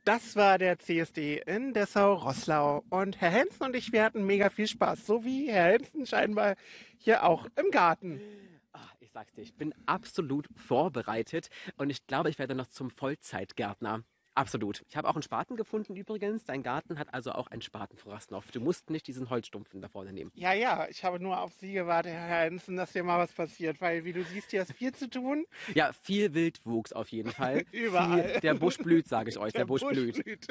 Das war der CSD in Dessau-Roßlau. Und Herr Hensen und ich, wir hatten mega viel Spaß. So wie Herr Hensen scheinbar hier auch im Garten. Ich sag's dir, ich bin absolut vorbereitet und ich glaube, ich werde noch zum Vollzeitgärtner. Absolut. Ich habe auch einen Spaten gefunden übrigens. Dein Garten hat also auch einen Spaten, Frau Rastnoff. Du musst nicht diesen Holzstumpfen da vorne nehmen. Ja, ja, ich habe nur auf Sie gewartet, Herr Hensen, dass hier mal was passiert. Weil, wie du siehst, hier ist viel zu tun. Ja, viel Wildwuchs auf jeden Fall. Überall. Der Busch blüht, sage ich euch. Der Busch Busch blüht. blüht.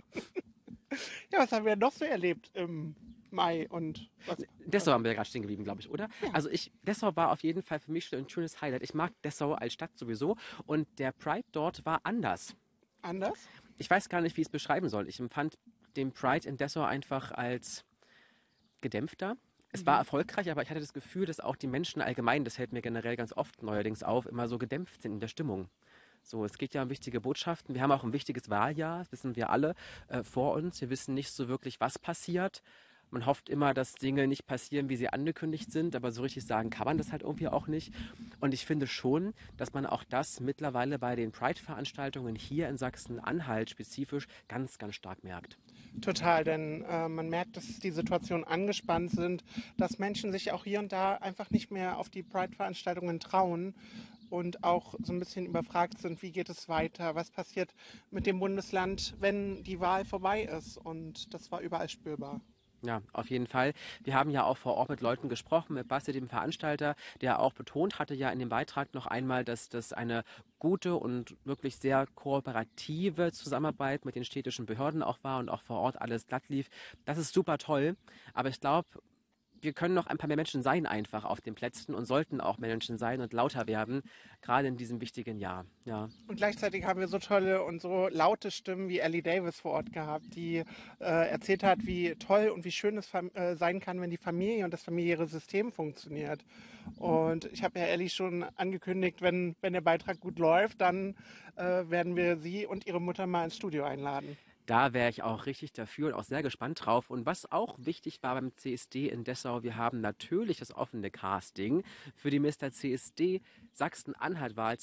Ja, was haben wir noch so erlebt im Mai und was? Dessau haben wir ja gerade stehen geblieben, glaube ich, oder? Ja. Also Dessau war auf jeden Fall für mich schon ein schönes Highlight. Ich mag Dessau als Stadt sowieso und der Pride dort war anders. Anders? Ich weiß gar nicht, wie ich es beschreiben soll. Ich empfand den Pride in Dessau einfach als gedämpfter. Es war erfolgreich, aber ich hatte das Gefühl, dass auch die Menschen allgemein, das hält mir generell ganz oft neuerdings auf, immer so gedämpft sind in der Stimmung. So, es geht ja um wichtige Botschaften. Wir haben auch ein wichtiges Wahljahr, das wissen wir alle, vor uns. Wir wissen nicht so wirklich, was passiert. Man hofft immer, dass Dinge nicht passieren, wie sie angekündigt sind, aber so richtig sagen kann man das halt irgendwie auch nicht. Und ich finde schon, dass man auch das mittlerweile bei den Pride-Veranstaltungen hier in Sachsen-Anhalt spezifisch ganz, ganz stark merkt. Total, denn man merkt, dass die Situationen angespannt sind, dass Menschen sich auch hier und da einfach nicht mehr auf die Pride-Veranstaltungen trauen und auch so ein bisschen überfragt sind, wie geht es weiter, was passiert mit dem Bundesland, wenn die Wahl vorbei ist. Und das war überall spürbar. Ja, auf jeden Fall. Wir haben ja auch vor Ort mit Leuten gesprochen, mit Basti, dem Veranstalter, der auch betont hatte ja in dem Beitrag noch einmal, dass das eine gute und wirklich sehr kooperative Zusammenarbeit mit den städtischen Behörden auch war und auch vor Ort alles glatt lief. Das ist super toll, aber ich glaube, wir können noch ein paar mehr Menschen sein einfach auf den Plätzen und sollten auch mehr Menschen sein und lauter werden, gerade in diesem wichtigen Jahr. Ja. Und gleichzeitig haben wir so tolle und so laute Stimmen wie Ellie Davis vor Ort gehabt, die erzählt hat, wie toll und wie schön es sein kann, wenn die Familie und das familiäre System funktioniert. Und ich habe ja Ellie schon angekündigt, wenn der Beitrag gut läuft, dann werden wir sie und ihre Mutter mal ins Studio einladen. Da wäre ich auch richtig dafür und auch sehr gespannt drauf. Und was auch wichtig war beim CSD in Dessau, wir haben natürlich das offene Casting für die Mr. CSD Sachsen-Anhalt-Wahl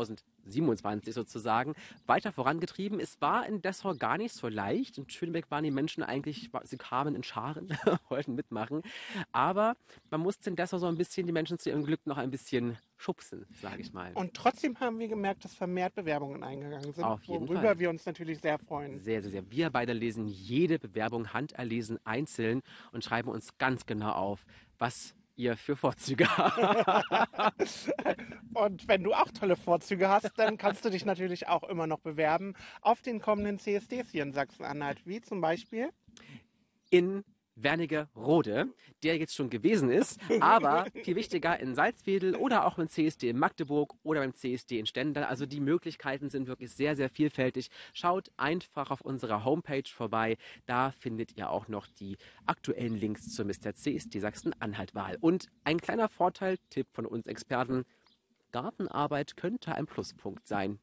2027 sozusagen weiter vorangetrieben. Es war in Dessau gar nicht so leicht. In Schönebeck waren die Menschen eigentlich, sie kamen in Scharen, wollten mitmachen. Aber man musste in Dessau so ein bisschen die Menschen zu ihrem Glück noch ein bisschen schubsen, sage ich mal. Und trotzdem haben wir gemerkt, dass vermehrt Bewerbungen eingegangen sind, Auf jeden worüber Fall. wir uns natürlich sehr freuen. Sehr, sehr, sehr. Wir beide lesen jede Bewerbung handerlesen einzeln und schreiben uns ganz genau auf, was ihr für Vorzüge habt. Und wenn du auch tolle Vorzüge hast, dann kannst du dich natürlich auch immer noch bewerben auf den kommenden CSDs hier in Sachsen-Anhalt, wie zum Beispiel In Wernigerode, der jetzt schon gewesen ist, aber viel wichtiger in Salzwedel oder auch beim CSD in Magdeburg oder beim CSD in Stendal. Also die Möglichkeiten sind wirklich sehr, sehr vielfältig. Schaut einfach auf unserer Homepage vorbei. Da findet ihr auch noch die aktuellen Links zur Mr. CSD Sachsen-Anhalt-Wahl. Und ein kleiner Vorteil, Tipp von uns Experten, Gartenarbeit könnte ein Pluspunkt sein.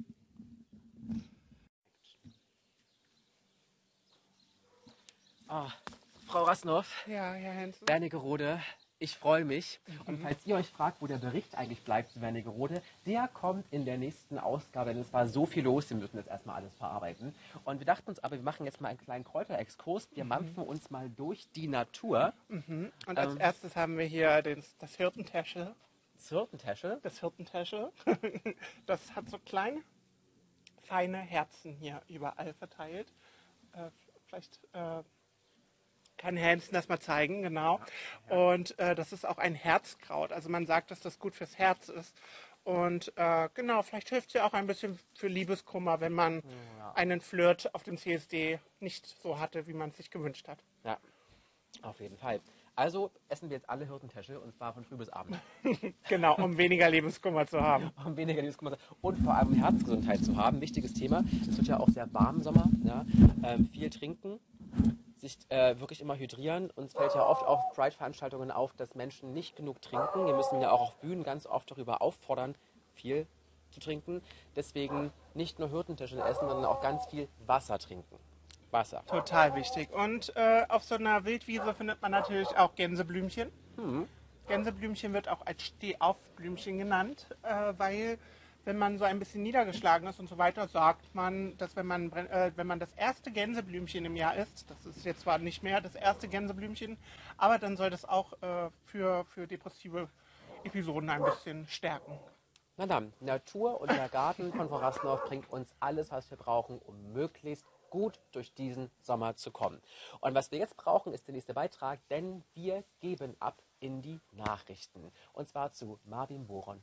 Oh, Frau Rasnoff, ja, Herr Hensen. Wernigerode, ich freue mich. Und falls ihr euch fragt, wo der Bericht eigentlich bleibt zu Wernigerode, der kommt in der nächsten Ausgabe, denn es war so viel los, wir müssen jetzt erstmal alles verarbeiten. Und wir dachten uns aber, wir machen jetzt mal einen kleinen Kräuterexkurs, wir mampfen uns mal durch die Natur. Und als erstes haben wir hier das Hirtentäschel. Hirtentäschel. Das Hirtentäschel. Das hat so kleine, feine Herzen hier überall verteilt. Vielleicht kann Herr Hensen das mal zeigen, genau. Und das ist auch ein Herzkraut. Also man sagt, dass das gut fürs Herz ist. Und genau, vielleicht hilft es ja auch ein bisschen für Liebeskummer, wenn man einen Flirt auf dem CSD nicht so hatte, wie man es sich gewünscht hat. Ja, auf jeden Fall. Also essen wir jetzt alle Hirtentäschel und zwar von früh bis abend. Genau, um weniger Lebenskummer zu haben. Um weniger Liebeskummer und vor allem Herzgesundheit zu haben. Wichtiges Thema. Es wird ja auch sehr warm im Sommer. Ja? Viel trinken. Sich wirklich immer hydrieren. Uns fällt ja oft auf Pride-Veranstaltungen auf, dass Menschen nicht genug trinken. Wir müssen ja auch auf Bühnen ganz oft darüber auffordern, viel zu trinken. Deswegen nicht nur Hirtentäschel essen, sondern auch ganz viel Wasser trinken. Wasser. Total wichtig. Und auf so einer Wildwiese findet man natürlich auch Gänseblümchen. Gänseblümchen wird auch als Stehaufblümchen genannt, weil wenn man so ein bisschen niedergeschlagen ist und so weiter, sagt man, dass wenn man das erste Gänseblümchen im Jahr isst, das ist jetzt zwar nicht mehr das erste Gänseblümchen, aber dann soll das auch für depressive Episoden ein bisschen stärken. Na dann, Natur und der Garten von Frau Rassenhoff bringt uns alles, was wir brauchen, um möglichst gut durch diesen Sommer zu kommen. Und was wir jetzt brauchen, ist der nächste Beitrag, denn wir geben ab in die Nachrichten. Und zwar zu Marvin Boron.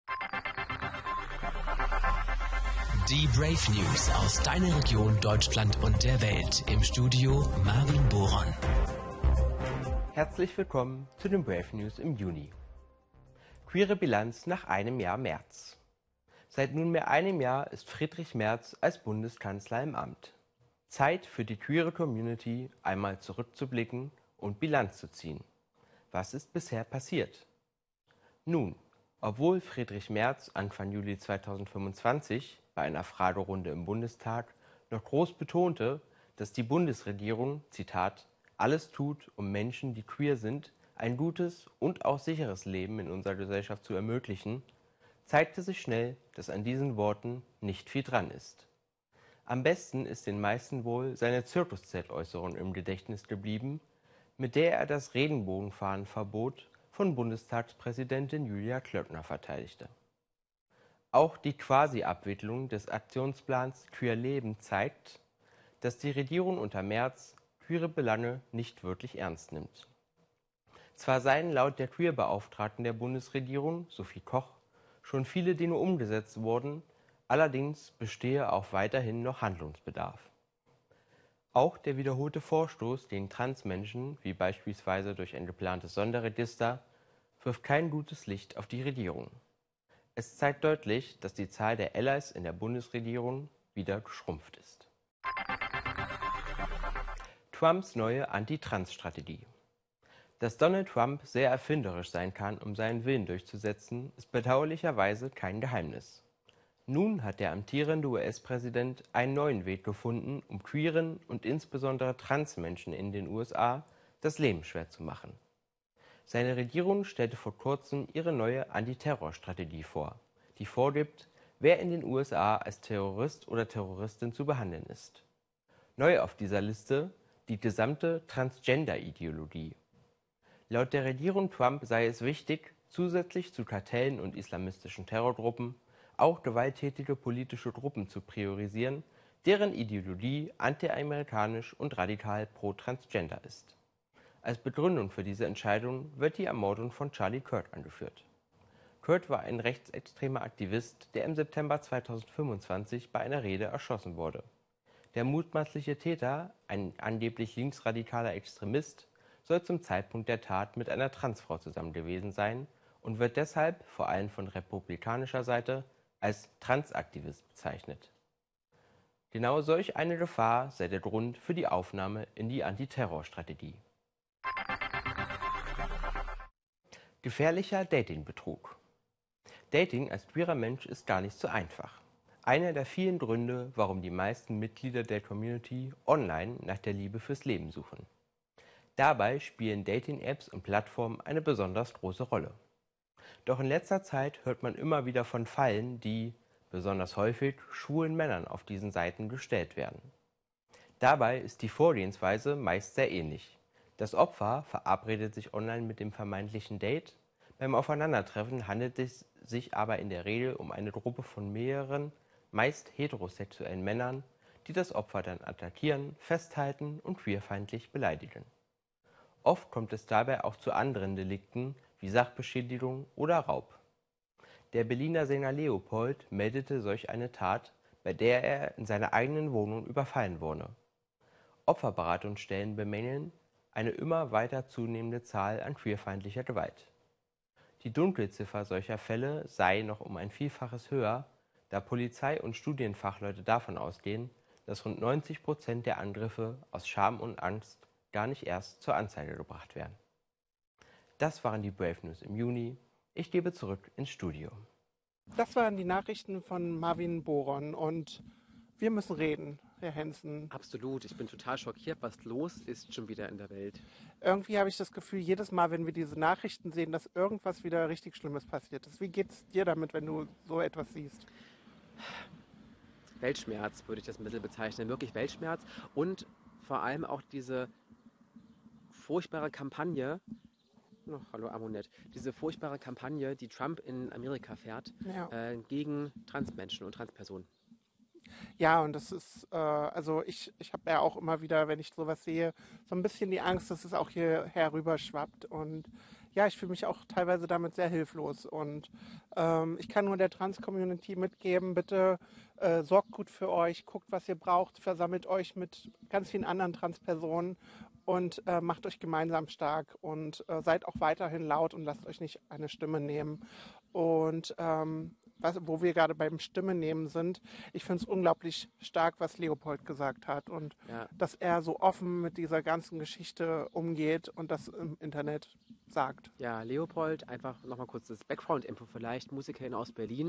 Die Brave News aus deiner Region, Deutschland und der Welt. Im Studio Marvin Boron. Herzlich willkommen zu den Brave News im Juni. Queere Bilanz nach einem Jahr Merz. Seit nunmehr einem Jahr ist Friedrich Merz als Bundeskanzler im Amt. Zeit für die queere Community, einmal zurückzublicken und Bilanz zu ziehen. Was ist bisher passiert? Nun, obwohl Friedrich Merz Anfang Juli 2025 bei einer Fragerunde im Bundestag noch groß betonte, dass die Bundesregierung, Zitat, alles tut, um Menschen, die queer sind, ein gutes und auch sicheres Leben in unserer Gesellschaft zu ermöglichen, zeigte sich schnell, dass an diesen Worten nicht viel dran ist. Am besten ist den meisten wohl seine Zirkuszelt-Äußerung im Gedächtnis geblieben, mit der er das Regenbogenfahnenverbot von Bundestagspräsidentin Julia Klöckner verteidigte. Auch die Quasi-Abwicklung des Aktionsplans Queer Leben zeigt, dass die Regierung unter Merz queere Belange nicht wirklich ernst nimmt. Zwar seien laut der Queer-Beauftragten der Bundesregierung, Sophie Koch, schon viele Dinge umgesetzt worden, allerdings bestehe auch weiterhin noch Handlungsbedarf. Auch der wiederholte Vorstoß gegen Transmenschen, wie beispielsweise durch ein geplantes Sonderregister, wirft kein gutes Licht auf die Regierung. Es zeigt deutlich, dass die Zahl der Allies in der Bundesregierung wieder geschrumpft ist. Trumps neue Anti-Trans-Strategie. Dass Donald Trump sehr erfinderisch sein kann, um seinen Willen durchzusetzen, ist bedauerlicherweise kein Geheimnis. Nun hat der amtierende US-Präsident einen neuen Weg gefunden, um queeren und insbesondere Transmenschen in den USA das Leben schwer zu machen. Seine Regierung stellte vor kurzem ihre neue Antiterrorstrategie vor, die vorgibt, wer in den USA als Terrorist oder Terroristin zu behandeln ist. Neu auf dieser Liste die gesamte Transgender-Ideologie. Laut der Regierung Trump sei es wichtig, zusätzlich zu Kartellen und islamistischen Terrorgruppen auch gewalttätige politische Gruppen zu priorisieren, deren Ideologie antiamerikanisch und radikal pro-Transgender ist. Als Begründung für diese Entscheidung wird die Ermordung von Charlie Kirk angeführt. Kirk war ein rechtsextremer Aktivist, der im September 2025 bei einer Rede erschossen wurde. Der mutmaßliche Täter, ein angeblich linksradikaler Extremist, soll zum Zeitpunkt der Tat mit einer Transfrau zusammen gewesen sein und wird deshalb vor allem von republikanischer Seite als Transaktivist bezeichnet. Genau solch eine Gefahr sei der Grund für die Aufnahme in die Antiterrorstrategie. Gefährlicher Datingbetrug. Dating als queerer Mensch ist gar nicht so einfach. Einer der vielen Gründe, warum die meisten Mitglieder der Community online nach der Liebe fürs Leben suchen. Dabei spielen Dating-Apps und Plattformen eine besonders große Rolle. Doch in letzter Zeit hört man immer wieder von Fallen, die, besonders häufig, schwulen Männern auf diesen Seiten gestellt werden. Dabei ist die Vorgehensweise meist sehr ähnlich. Das Opfer verabredet sich online mit dem vermeintlichen Date. Beim Aufeinandertreffen handelt es sich aber in der Regel um eine Gruppe von mehreren, meist heterosexuellen Männern, die das Opfer dann attackieren, festhalten und queerfeindlich beleidigen. Oft kommt es dabei auch zu anderen Delikten wie Sachbeschädigung oder Raub. Der Berliner Sänger Leopold meldete solch eine Tat, bei der er in seiner eigenen Wohnung überfallen wurde. Opferberatungsstellen bemängeln eine immer weiter zunehmende Zahl an queerfeindlicher Gewalt. Die Dunkelziffer solcher Fälle sei noch um ein Vielfaches höher, da Polizei und Studienfachleute davon ausgehen, dass rund 90% der Angriffe aus Scham und Angst gar nicht erst zur Anzeige gebracht werden. Das waren die Brave News im Juni. Ich gebe zurück ins Studio. Das waren die Nachrichten von Marvin Boron und wir müssen reden. Herr Hensen? Absolut. Ich bin total schockiert, was los ist schon wieder in der Welt. Irgendwie habe ich das Gefühl, jedes Mal, wenn wir diese Nachrichten sehen, dass irgendwas wieder richtig Schlimmes passiert ist. Wie geht's dir damit, wenn du so etwas siehst? Weltschmerz würde ich das ein bisschen bezeichnen. Wirklich Weltschmerz. Und vor allem auch diese furchtbare Kampagne, hallo Amonet, diese furchtbare Kampagne, die Trump in Amerika fährt, gegen Transmenschen und Transpersonen. Ja, und das ist, also ich habe ja auch immer wieder, wenn ich sowas sehe, so ein bisschen die Angst, dass es auch hierher rüber schwappt. Und ja, ich fühle mich auch teilweise damit sehr hilflos. Und ich kann nur der Trans-Community mitgeben, bitte sorgt gut für euch, guckt, was ihr braucht, versammelt euch mit ganz vielen anderen Transpersonen und macht euch gemeinsam stark und seid auch weiterhin laut und lasst euch nicht eine Stimme nehmen. Und wo wir gerade beim Stimme nehmen sind, ich finde es unglaublich stark, was Leopold gesagt hat und dass er so offen mit dieser ganzen Geschichte umgeht und das im Internet sagt. Ja, Leopold, einfach nochmal kurz das Background-Info vielleicht, Musikerin aus Berlin,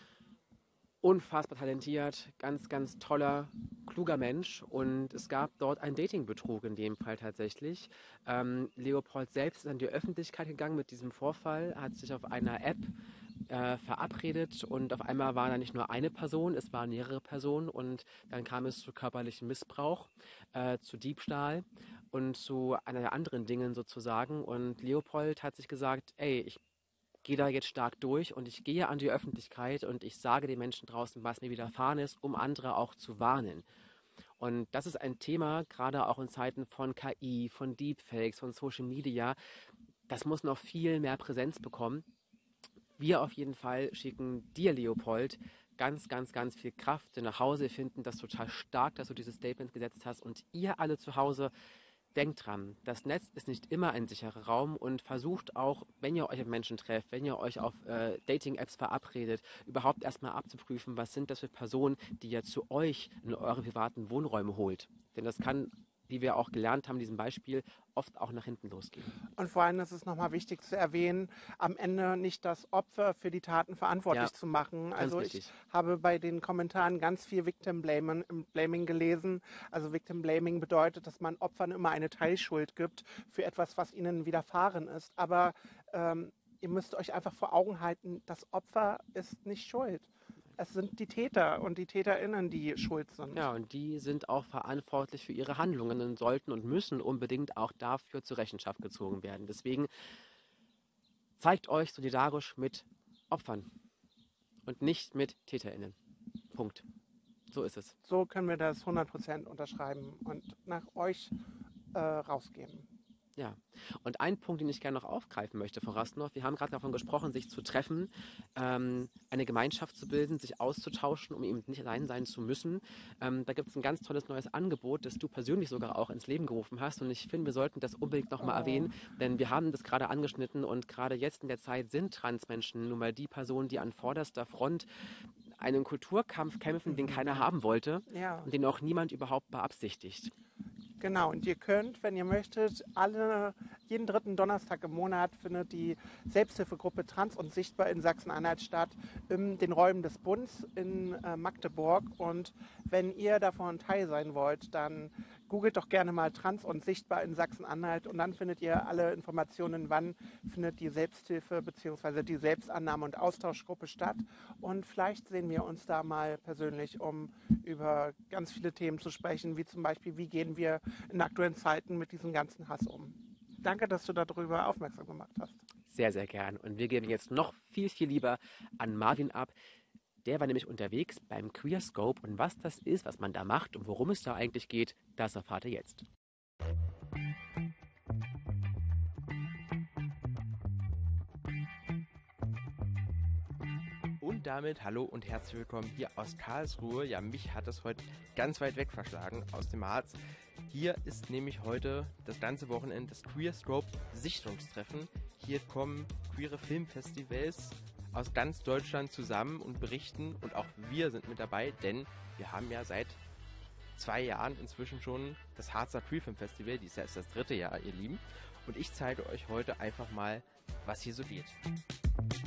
unfassbar talentiert, ganz, ganz toller, kluger Mensch und es gab dort einen Datingbetrug in dem Fall tatsächlich. Leopold selbst ist an die Öffentlichkeit gegangen mit diesem Vorfall, hat sich auf einer App verabredet und auf einmal war da nicht nur eine Person, es waren mehrere Personen und dann kam es zu körperlichem Missbrauch, zu Diebstahl und zu einer anderen Dingen sozusagen und Leopold hat sich gesagt, ey, ich gehe da jetzt stark durch und ich gehe an die Öffentlichkeit und ich sage den Menschen draußen, was mir widerfahren ist, um andere auch zu warnen. Und das ist ein Thema, gerade auch in Zeiten von KI, von Deepfakes, von Social Media, das muss noch viel mehr Präsenz bekommen. Wir auf jeden Fall schicken dir, Leopold, ganz, ganz, ganz viel Kraft nach Hause. Wir finden das total stark, dass du dieses Statement gesetzt hast und ihr alle zu Hause, denkt dran, das Netz ist nicht immer ein sicherer Raum und versucht auch, wenn ihr euch mit Menschen trefft, wenn ihr euch auf Dating-Apps verabredet, überhaupt erstmal abzuprüfen, was sind das für Personen, die ihr zu euch in eure privaten Wohnräume holt. Denn das kann, wie wir auch gelernt haben in diesem Beispiel, oft auch nach hinten losgehen. Und vor allem ist es nochmal wichtig zu erwähnen, am Ende nicht das Opfer für die Taten verantwortlich zu machen. Also ich habe bei den Kommentaren ganz viel Victim Blaming gelesen. Also Victim Blaming bedeutet, dass man Opfern immer eine Teilschuld gibt für etwas, was ihnen widerfahren ist. Aber ihr müsst euch einfach vor Augen halten, das Opfer ist nicht schuld. Es sind die Täter und die TäterInnen, die schuld sind. Ja, und die sind auch verantwortlich für ihre Handlungen und sollten und müssen unbedingt auch dafür zur Rechenschaft gezogen werden. Deswegen zeigt euch solidarisch mit Opfern und nicht mit TäterInnen. Punkt. So ist es. So können wir das 100% unterschreiben und nach euch rausgeben. Ja, und ein Punkt, den ich gerne noch aufgreifen möchte, Frau Rasnow, wir haben gerade davon gesprochen, sich zu treffen, eine Gemeinschaft zu bilden, sich auszutauschen, um eben nicht allein sein zu müssen. Da gibt es ein ganz tolles neues Angebot, das du persönlich sogar auch ins Leben gerufen hast und ich finde, wir sollten das unbedingt nochmal erwähnen, denn wir haben das gerade angeschnitten und gerade jetzt in der Zeit sind Transmenschen nun mal die Personen, die an vorderster Front einen Kulturkampf kämpfen, den keiner haben wollte und den auch niemand überhaupt beabsichtigt. Genau, und ihr könnt, wenn ihr möchtet, jeden dritten Donnerstag im Monat findet die Selbsthilfegruppe Trans und Sichtbar in Sachsen-Anhalt statt, in den Räumen des Bundes in Magdeburg. Und wenn ihr davon Teil sein wollt, dann googelt doch gerne mal Trans und Sichtbar in Sachsen-Anhalt und dann findet ihr alle Informationen, wann findet die Selbsthilfe bzw. die Selbstannahme- und Austauschgruppe statt. Und vielleicht sehen wir uns da mal persönlich, um über ganz viele Themen zu sprechen, wie zum Beispiel, wie gehen wir in aktuellen Zeiten mit diesem ganzen Hass um. Danke, dass du darüber aufmerksam gemacht hast. Sehr, sehr gern. Und wir geben jetzt noch viel, viel lieber an Marvin ab. Der war nämlich unterwegs beim Queerscope und was das ist, was man da macht und worum es da eigentlich geht, das erfahrt ihr jetzt. Und damit hallo und herzlich willkommen hier aus Karlsruhe. Ja, mich hat es heute ganz weit weg verschlagen aus dem Harz. Hier ist nämlich heute das ganze Wochenende das Queerscope Sichtungstreffen. Hier kommen queere Filmfestivals aus ganz Deutschland zusammen und berichten und auch wir sind mit dabei, denn wir haben ja seit 2 Jahren inzwischen schon das Harzer Queer Film Festival. Dieses Jahr ist das 3. Jahr, ihr Lieben. Und ich zeige euch heute einfach mal, was hier so geht.